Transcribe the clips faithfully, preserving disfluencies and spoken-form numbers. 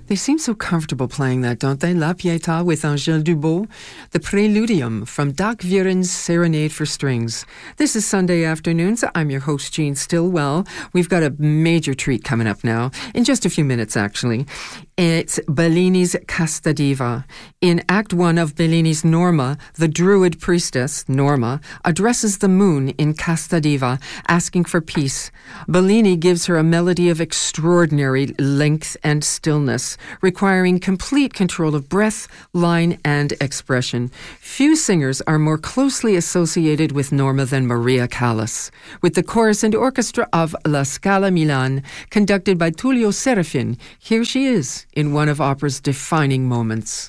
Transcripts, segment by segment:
They seem so comfortable playing that, don't they? La Pietà with Angèle Dubos, the Preludium from Doc Viren's Serenade for Strings. This is Sunday Afternoons. I'm your host, Jean Stillwell. We've got a major treat coming up now, in just a few minutes, actually. It's Bellini's Casta Diva. In Act One of Bellini's Norma, the Druid priestess, Norma, addresses the moon in Casta Diva, asking for peace. Bellini gives her a melody of extraordinary length and stillness, requiring complete control of breath, line, and expression. Few singers are more closely associated with Norma than Maria Callas. With the chorus and orchestra of La Scala Milan, conducted by Tullio Serafin, here she is in one of opera's defining moments.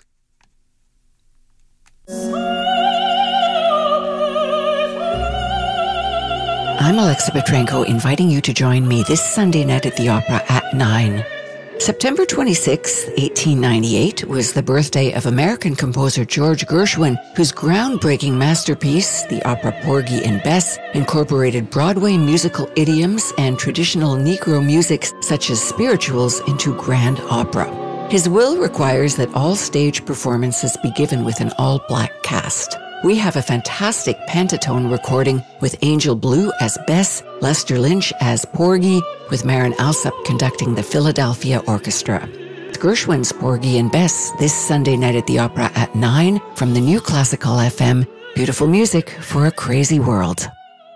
I'm Alexa Petrenko, inviting you to join me this Sunday night at the Opera at nine. September twenty-sixth, eighteen ninety-eight, was the birthday of American composer George Gershwin, whose groundbreaking masterpiece, the opera Porgy and Bess, incorporated Broadway musical idioms and traditional Negro music such as spirituals into grand opera. His will requires that all stage performances be given with an all-black cast. We have a fantastic pentatone recording with Angel Blue as Bess, Lester Lynch as Porgy, with Marin Alsop conducting the Philadelphia Orchestra. Gershwin's Porgy and Bess this Sunday night at the Opera at nine from the New Classical F M. Beautiful music for a crazy world.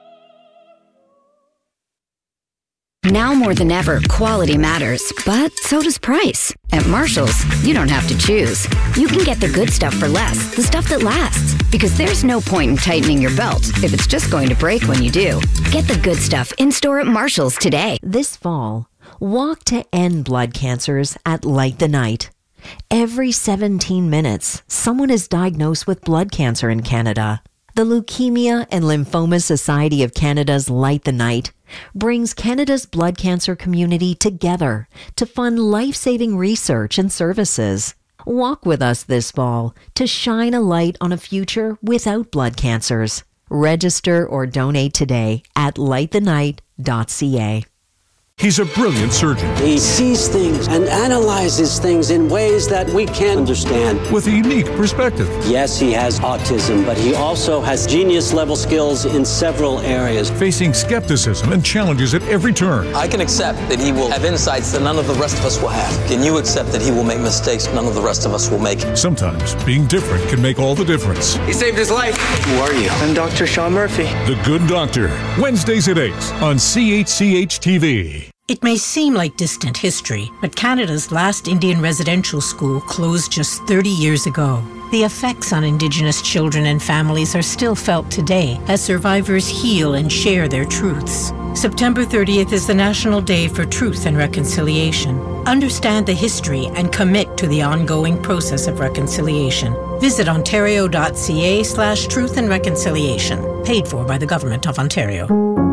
Now more than ever, quality matters, but so does price. At Marshall's, you don't have to choose. You can get the good stuff for less, the stuff that lasts. Because there's no point in tightening your belt if it's just going to break when you do. Get the good stuff in-store at Marshall's today. This fall, walk to end blood cancers at Light the Night. Every seventeen minutes, someone is diagnosed with blood cancer in Canada. The Leukemia and Lymphoma Society of Canada's Light the Night brings Canada's blood cancer community together to fund life-saving research and services. Walk with us this fall to shine a light on a future without blood cancers. Register or donate today at light the night dot c a. He's a brilliant surgeon. He sees things and analyzes things in ways that we can't understand. With a unique perspective. Yes, he has autism, but he also has genius-level skills in several areas. Facing skepticism and challenges at every turn. I can accept that he will have insights that none of the rest of us will have. Can you accept that he will make mistakes none of the rest of us will make? Sometimes being different can make all the difference. He saved his life. Who are you? I'm Doctor Sean Murphy. The Good Doctor. Wednesdays at eight on C H C H T V. It may seem like distant history, but Canada's last Indian residential school closed just thirty years ago. The effects on Indigenous children and families are still felt today as survivors heal and share their truths. September thirtieth is the National Day for Truth and Reconciliation. Understand the history and commit to the ongoing process of reconciliation. Visit ontario.ca slash truth and reconciliation. Paid for by the Government of Ontario.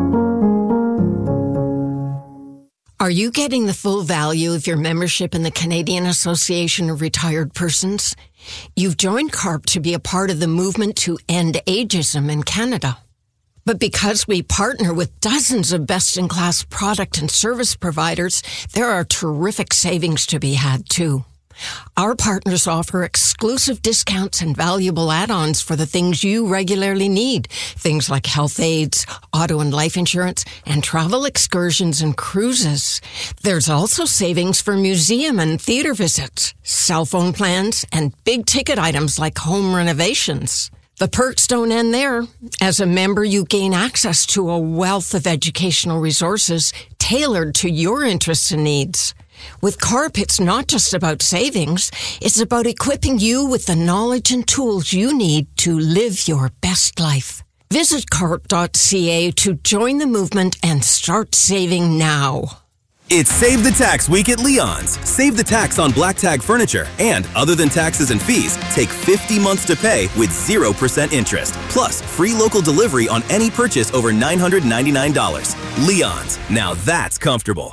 Are you getting the full value of your membership in the Canadian Association of Retired Persons? You've joined CARP to be a part of the movement to end ageism in Canada. But because we partner with dozens of best-in-class product and service providers, there are terrific savings to be had, too. Our partners offer exclusive discounts and valuable add-ons for the things you regularly need. Things like health aids, auto and life insurance, and travel excursions and cruises. There's also savings for museum and theater visits, cell phone plans, and big-ticket items like home renovations. The perks don't end there. As a member, you gain access to a wealth of educational resources tailored to your interests and needs. With CARP, it's not just about savings. It's about equipping you with the knowledge and tools you need to live your best life. Visit carp dot c a to join the movement and start saving now. It's Save the Tax Week at Leon's. Save the tax on black tag furniture and, other than taxes and fees, take fifty months to pay with zero percent interest. Plus, free local delivery on any purchase over nine hundred ninety-nine dollars. Leon's. Now that's comfortable.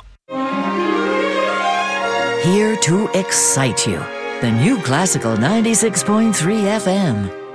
Here to excite you. The New Classical ninety-six point three F M.